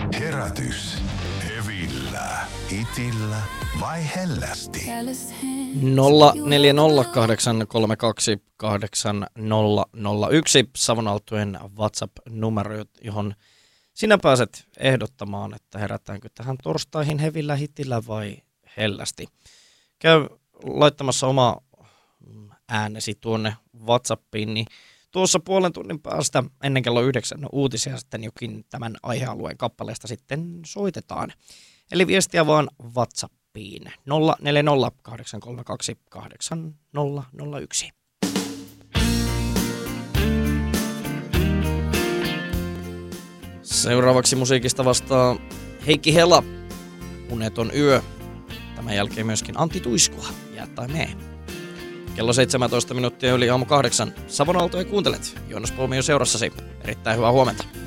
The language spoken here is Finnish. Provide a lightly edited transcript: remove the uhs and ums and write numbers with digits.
Herätys. Hevillä. Itillä vai hellästi? 0408328001 Savonaltujen WhatsApp-numero, johon sinä pääset ehdottamaan, että herätäänkö tähän torstaihin hevillä, hitillä vai hellästi. Käy laittamassa oma äänesi tuonne WhatsAppiin, niin tuossa puolen tunnin päästä ennen kello 9 uutisia sitten jokin tämän aihealueen kappaleesta sitten soitetaan. Eli viestiä vaan WhatsAppiin 0408328001. Seuraavaksi musiikista vastaa Heikki Hela, Uneton yö. Tämän jälkeen myöskin Antti Tuiskua, Jää tai mee. Kello 17 minuuttia yli aamu 8. Savonaltoja kuuntelet. Joonas Poomio seurassasi. Erittäin hyvää huomenta.